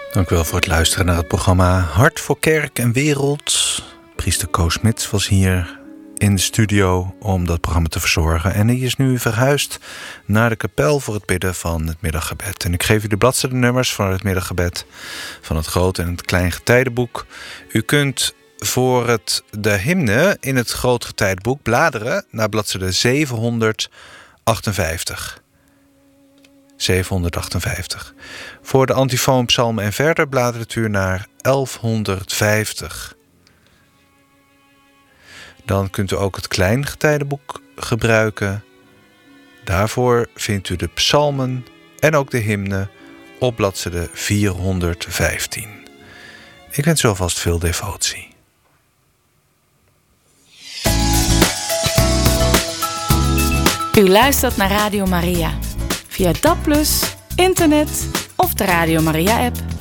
Dank u wel voor het luisteren naar het programma Hart voor Kerk en Wereld. Priester Koos Smits was hier in de studio om dat programma te verzorgen. En hij is nu verhuisd naar de kapel voor het bidden van het middaggebed. En ik geef u de bladzijdennummers van het middaggebed van het Groot en het Klein Getijdenboek. U kunt voor de hymne in het Groot Getijdenboek bladeren naar bladzijde 758. 758. Voor de antifoon, psalmen en verder bladert u naar 1150. Dan kunt u ook het Klein Getijdenboek gebruiken. Daarvoor vindt u de psalmen en ook de hymne op bladzijde 415. Ik wens u alvast veel devotie. U luistert naar Radio Maria. Via DAB+, internet of de Radio Maria-app.